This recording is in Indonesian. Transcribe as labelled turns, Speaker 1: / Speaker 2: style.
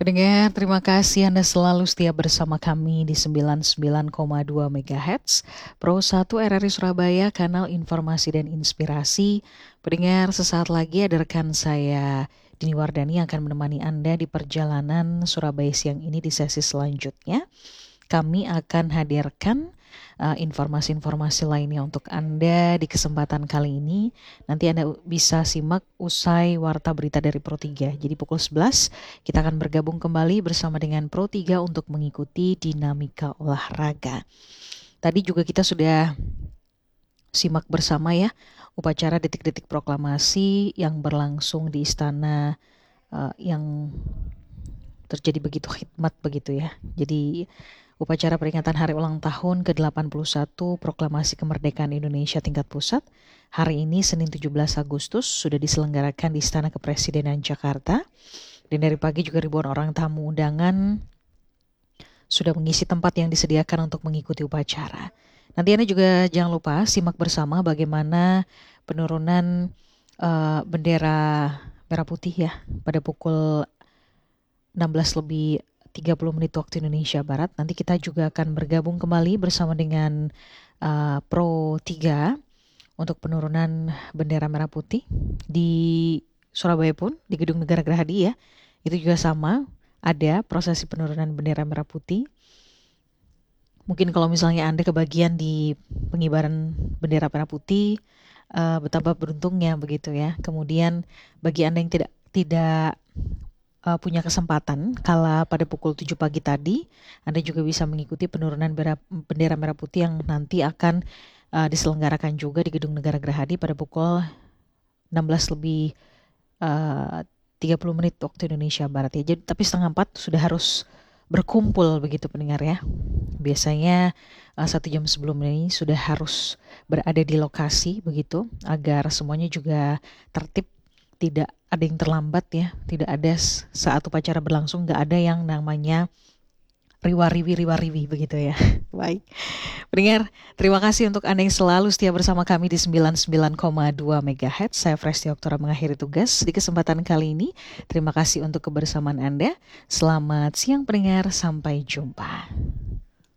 Speaker 1: Pendengar, terima kasih Anda selalu setia bersama kami di 99,2 MHz Pro 1 RRI Surabaya, kanal informasi dan inspirasi. Pendengar, sesaat lagi ada rekan saya Dini Wardani yang akan menemani Anda di perjalanan Surabaya siang ini. Di sesi selanjutnya kami akan hadirkan informasi-informasi lainnya untuk Anda di kesempatan kali ini. Nanti Anda bisa simak usai Warta Berita dari Pro 3. Jadi pukul 11 kita akan bergabung kembali bersama dengan Pro 3 untuk mengikuti dinamika olahraga. Tadi juga kita sudah simak bersama ya upacara detik-detik proklamasi yang berlangsung di istana yang terjadi begitu khidmat begitu ya. Jadi upacara peringatan hari ulang tahun ke-81 Proklamasi Kemerdekaan Indonesia tingkat pusat hari ini Senin 17 Agustus sudah diselenggarakan di Istana Kepresidenan Jakarta. Dan dari pagi juga ribuan orang tamu undangan sudah mengisi tempat yang disediakan untuk mengikuti upacara. Nanti Anda juga jangan lupa simak bersama bagaimana penurunan bendera merah putih ya pada pukul 16 lebih 30 menit waktu Indonesia Barat. Nanti kita juga akan bergabung kembali bersama dengan Pro 3 untuk penurunan bendera merah putih di Surabaya pun, di Gedung Negara Gerahadi ya. Itu juga sama, ada prosesi penurunan bendera merah putih. Mungkin kalau misalnya Anda kebagian di pengibaran bendera merah putih, betapa beruntungnya begitu ya. Kemudian bagi Anda yang tidak punya kesempatan, kala pada pukul 7 pagi tadi, Anda juga bisa mengikuti penurunan bendera merah putih yang nanti akan diselenggarakan juga di Gedung Negara Gerahadi pada pukul 16 lebih 30 menit waktu Indonesia Barat ya. Jadi, tapi setengah 4 sudah harus berkumpul begitu pendengar ya. Biasanya 1 jam sebelum ini sudah harus berada di lokasi begitu agar semuanya juga tertib, tidak ada yang terlambat ya, tidak ada saat upacara berlangsung nggak ada yang namanya riwa-riwi begitu ya. Baik, pendengar, terima kasih untuk Anda yang selalu setia bersama kami di 99,2 MHz. Saya Fresti Oktora mengakhiri tugas di kesempatan kali ini. Terima kasih untuk kebersamaan Anda. Selamat siang pendengar, sampai jumpa.